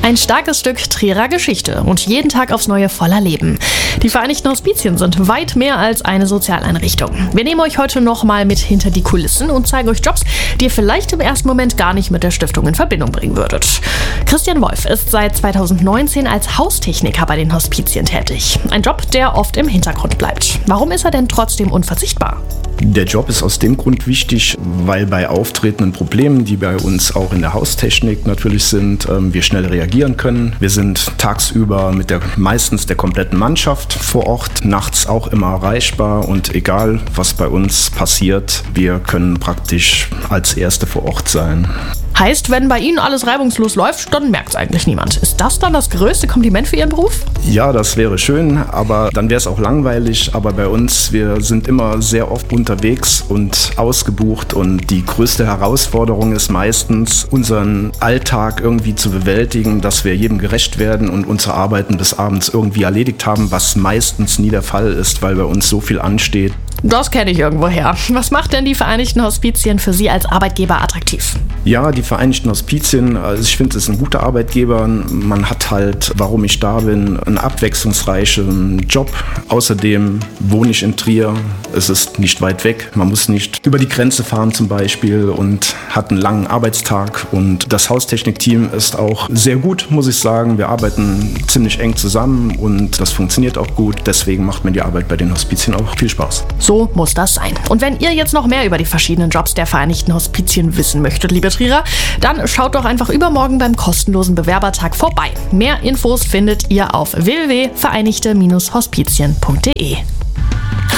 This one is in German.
Ein starkes Stück Trierer Geschichte und jeden Tag aufs Neue voller Leben. Die Vereinigten Hospizien sind weit mehr als eine Sozialeinrichtung. Wir nehmen euch heute nochmal mit hinter die Kulissen und zeigen euch Jobs, die ihr vielleicht im ersten Moment gar nicht mit der Stiftung in Verbindung bringen würdet. Christian Wolf ist seit 2019 als Haustechniker bei den Hospizien tätig. Ein Job, der oft im Hintergrund bleibt. Warum ist er denn trotzdem unverzichtbar? Der Job ist aus dem Grund wichtig, weil bei auftretenden Problemen, die bei uns auch in der Haustechnik natürlich sind, wir schnell reagieren können. Wir sind tagsüber mit meistens der kompletten Mannschaft vor Ort, nachts auch immer erreichbar und egal, was bei uns passiert, wir können praktisch als Erste vor Ort sein. Heißt, wenn bei Ihnen alles reibungslos läuft, dann merkt es eigentlich niemand. Ist das dann das größte Kompliment für Ihren Beruf? Ja, das wäre schön, aber dann wäre es auch langweilig. Aber bei uns, wir sind immer sehr oft unterwegs und ausgebucht und die größte Herausforderung ist meistens, unseren Alltag irgendwie zu bewältigen, dass wir jedem gerecht werden und unsere Arbeiten bis abends irgendwie erledigt haben, was meistens nie der Fall ist, weil bei uns so viel ansteht. Das kenne ich irgendwoher. Was macht denn die Vereinigten Hospizien für Sie als Arbeitgeber attraktiv? Ja, die Vereinigten Hospizien, also ich finde, es ist ein guter Arbeitgeber. Man hat halt, warum ich da bin, einen abwechslungsreichen Job. Außerdem wohne ich in Trier. Es ist nicht weit weg. Man muss nicht über die Grenze fahren zum Beispiel und hat einen langen Arbeitstag. Und das Haustechnik-Team ist auch sehr gut, muss ich sagen. Wir arbeiten ziemlich eng zusammen und das funktioniert auch gut. Deswegen macht mir die Arbeit bei den Hospizien auch viel Spaß. So muss das sein. Und wenn ihr jetzt noch mehr über die verschiedenen Jobs der Vereinigten Hospizien wissen möchtet, liebe Trierer, dann schaut doch einfach übermorgen beim kostenlosen Bewerbertag vorbei. Mehr Infos findet ihr auf www.vereinigte-hospizien.de.